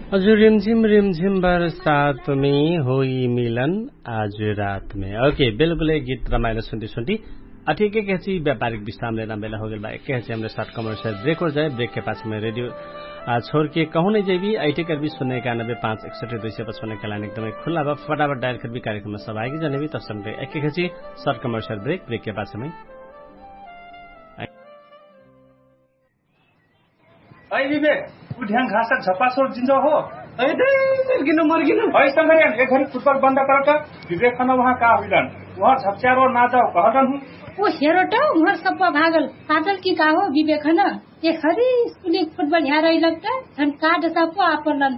हजुर रिमझिम बरसात में होई मिलन आज रात में। ओके, बिल्कुल एक गीत रमाइलो सुनती ठीक है। कैसी व्यापारिक विश्राम लेना बेला हो गया कैसे हमने साथ कमर्शियल ब्रेक हो जाए। ब्रेक के पास में रेडियो छोड़ के कहूँ नहीं जाइए। आईटी कर भी सुनने 91.5 के लाइन एकदम खुला बा। फटाफट डायल कर भी कार्यक्रम में सहभागी जने भी तब समझे एक कैसी शॉर्ट कमर्शियल ब्रेक के पास में ढ्याङ घाँस झपासोड जिन्छ हो एक घड़ी फुटबल बंद कर विवेक खना वहाँ का हुइलन वहाँ झपच्यारो ना जाओ कहलन हूँ ओ हेरो त उहाँ सब भागल पागल की का हो विवेक खना ये खरी स्कूल फुटबल यहाँ रही लगता छन का दसा पो आपलन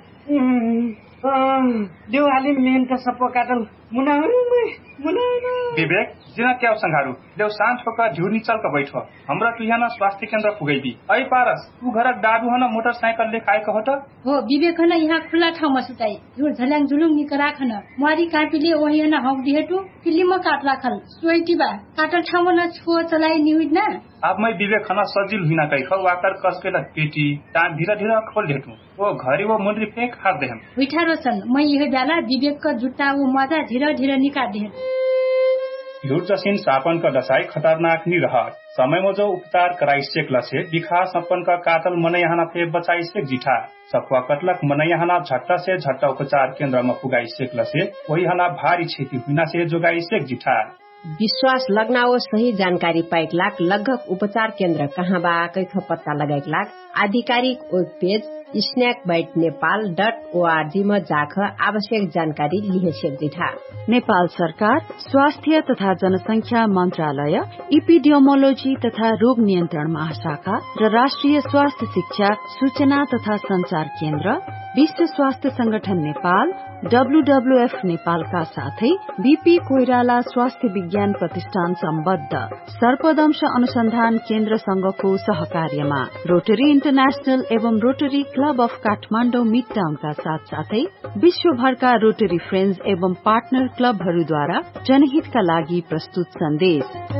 देवाली मेन का सपो काटल मुना विवेक जिना क्या संघारू देव शांत होकर झुनी चल कर बैठो हमरा तू यहाँ स्वास्थ्य केंद्र पुगैबी ऐ पारस तू घर डाडू हन मोटरसाइकिल ले खाए कहो त हो विवेक खना यहाँ खुला ठाउँ में सुताई झुर झल्याङ झुलुङ निक राखन मारी कापीले ओही हन हौडी हेटु फिल्म काट राखल सोइटी बा काटल ठाउँ न छुओ चलाई निउड ना अब मैं विवेक खना सजिल हुइना कहि ख वाकर कस के ल पेटी टान धीरे धीरे खोल देटू वो घरी वो मुंडरी फेंक हार देहम उठा रोशन मैं यही बेला विवेक का जुटा वो मजा धीरे धीरे निकाल दे झुट जसिन सापन का दसाई खतरनाक नहीं रहा समय में जो उपचार कराई सेक लसे दिखा सपन का कातल मन यहाँ पे बचाई सेक जिठा सफवा कटलक मन यहाँ झट्टा से झट्टा उपचार केंद्र में पुगाई सेक लसे वही हना भारी क्षति हुना से जोगाई सेक जिठा विश्वास लगनाओ सही जानकारी पाइक लाख लगभग उपचार केंद्र कहाँ बा कैख पत्ता लगाइक लाख आधिकारिक वेब पेज snackbitenepal.org में जाख आवश्यक जानकारी लिए सेक्दिठा। नेपाल सरकार स्वास्थ्य तथा जनसंख्या मन्त्रालय इपिडियोमोलोजी तथा रोग नियन्त्रण महाशाखा र राष्ट्रिय स्वास्थ्य शिक्षा सूचना तथा संचार केन्द्र विश्व स्वास्थ्य संगठन नेपाल WWF नेपालका साथै बीपी कोइराला स्वास्थ्य विज्ञान प्रतिष्ठान सम्बद्ध सर्पदंश अनुसन्धान केन्द्र संघको सहकार्यमा रोटरी इन्टरनेशनल एवं rotary club of Kathmandu mid टाउनका साथसाथै विश्वभरका रोटरी फ्रेन्ड्स एवं पार्टनर क्लबहरूद्वारा जनहितका लागि प्रस्तुत सन्देश।